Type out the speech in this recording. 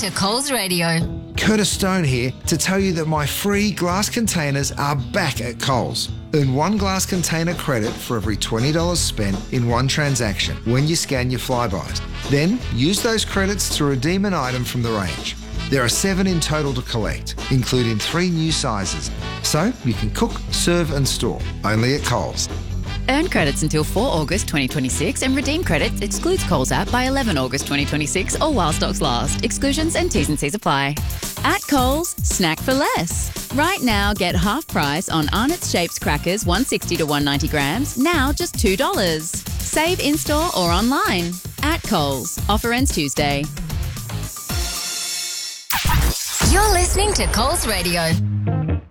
to Coles Radio. Curtis Stone here to tell you that my free glass containers are back at Coles. Earn one glass container credit for every $20 spent in one transaction when you scan your Flybys. Then use those credits to redeem an item from the range. There are 7 in total to collect, including 3 new sizes. So you can cook, serve and store, only at Coles. Earn credits until 4 August 2026 and redeem credits excludes Coles app by 11 August 2026 or while stocks last. Exclusions and T's and C's apply. At Coles, snack for less. Right now, get half price on Arnott's Shapes crackers 160 to 190 grams, now just $2. Save in-store or online. At Coles. Offer ends Tuesday. You're listening to Coles Radio.